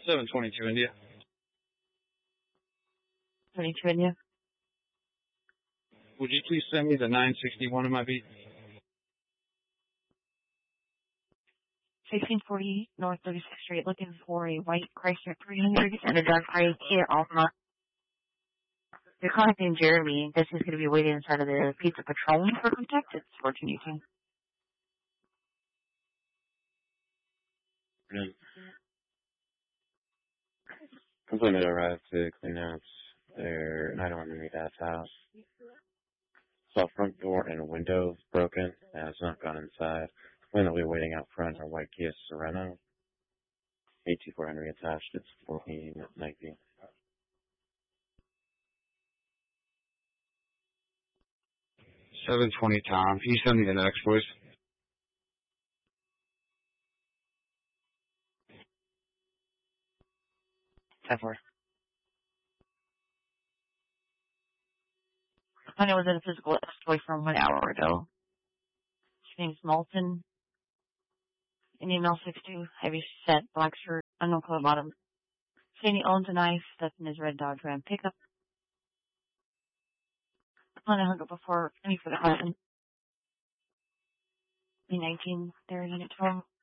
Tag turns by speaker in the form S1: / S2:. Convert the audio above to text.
S1: 722 India.
S2: 22 India.
S1: Would you please send me the 961 in my beat?
S2: 1640 North 36th Street, looking for a white Chrysler 300 and a dark gray Kia Altima. You're contacting Jeremy. This is going to be waiting inside of the Pizza Patron for contact. It's 1418.
S3: Complainant arrived to clean out their 901 Remy Dad's house. Saw front door and window broken and has not gone inside. Complainant will be waiting out front her white Kia Sorento. 824 Henry attached. It's 1419.
S1: 720 Tom. Can you send me the next, please?
S2: I know was in a physical escort from 1 hour ago. His name's Malton. Indian L62, heavy set, black shirt, unknown color bottom. Saying he owns a knife that's in his red Dodge Ram pickup. When I hung up before any further question. 19 there, unit 12.